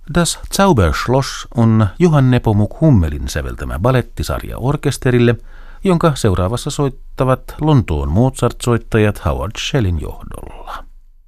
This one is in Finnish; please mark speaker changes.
Speaker 1: Das Zauberschloss on Johann Nepomuk Hummelin säveltämä balettisarja orkesterille, jonka seuraavassa soittavat Lontoon Mozart-soittajat Howard Shellin johdolla.